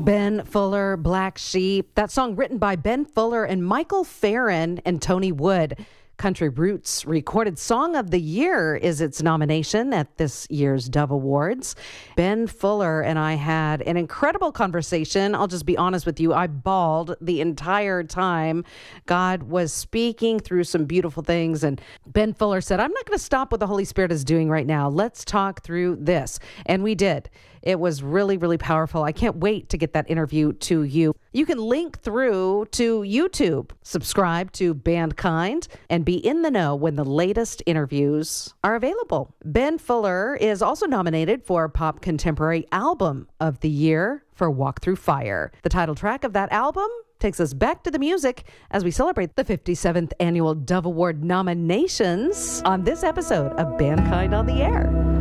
Ben Fuller, Black Sheep. That song written by Ben Fuller and Michael Farren and Tony Wood. Country Roots Recorded Song of the Year is its nomination at this year's Dove Awards. Ben Fuller and I had an incredible conversation. I'll just be honest with you. I bawled the entire time. God was speaking through some beautiful things. And Ben Fuller said, I'm not going to stop what the Holy Spirit is doing right now. Let's talk through this. And we did. It was really, really powerful. I can't wait to get that interview to you. You can link through to YouTube, subscribe to Bandkind, and be in the know when the latest interviews are available. Ben Fuller is also nominated for Pop Contemporary Album of the Year for Walk Through Fire. The title track of that album takes us back to the music as we celebrate the 57th Annual Dove Award nominations on this episode of Bandkind on the Air.